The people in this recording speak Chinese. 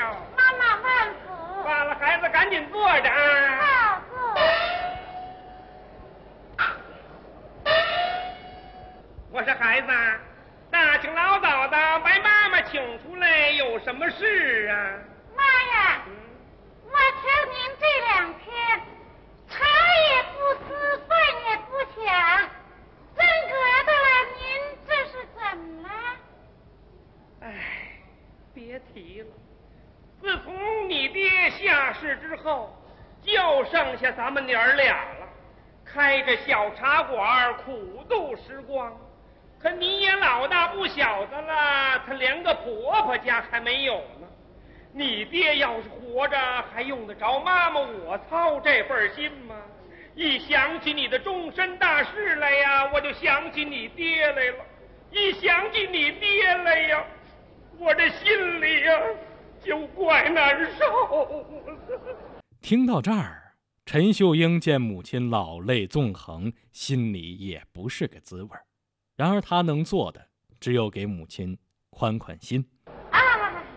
了。 妈妈慢福。 罢了，孩子赶紧坐着啊。 好，坐。 我说孩子，大清老早的把妈妈请出来，有什么事啊？ 妈呀，我瞧您这2天茶也不思，饭也不想，真格的您这是怎么了？ 哎，别提了，自从你爹下世之后，就剩下咱们娘儿俩了，开着小茶馆苦度时光。可你也老大不小的了，他连个婆婆家还没有呢。你爹要是活着，还用得着妈妈我操这份心吗？一想起你的终身大事来呀，我就想起你爹来了。一想起你爹来呀，我这心里呀就怪难受。 听到这儿，陈秀英见母亲老泪纵横，心里也不是个滋味。然而他能做的只有给母亲宽宽心。